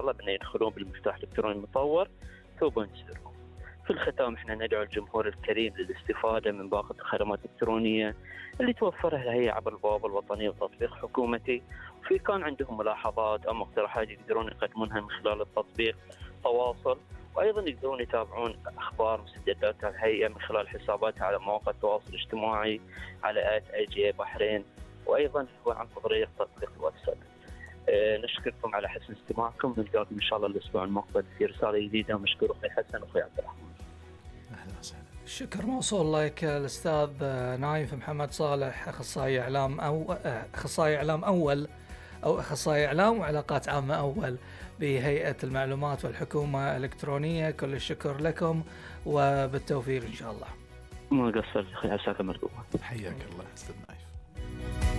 الطلب أن يدخلون بالمفتاح الإلكتروني المطور 2.0. في الختام احنا ندعو الجمهور الكريم للاستفادة من باقة الخدمات الإلكترونية اللي توفرها الهيئة عبر البوابة الوطنية وتطبيق حكومتي. وفي كان عندهم ملاحظات أو مقترحات يقدرون يقدمونها من خلال التطبيق تواصل، وأيضا يقدرون يتابعون أخبار مستجدات الهيئة من خلال حساباتها على مواقع التواصل الاجتماعي على @AGA بحرين، وأيضا هو عن طريق تطبيق الواتساب. نشكركم على حسن استماعكم، نلقاكم إن شاء الله الأسبوع المقبل في رسالة جديدة. مشكور أخي حسن وأخي عبد الرحمن. أهلا وسهلا. شكر موصول لك الأستاذ نايف محمد صالح، أخصائي إعلام أو أخصائي إعلام أول أو أخصائي إعلام وعلاقات عامة أول بهيئة المعلومات والحكومة الإلكترونية. كل الشكر لكم وبالتوفيق إن شاء الله. ما قصرت أخي، عساك مرحبا. حياك الله.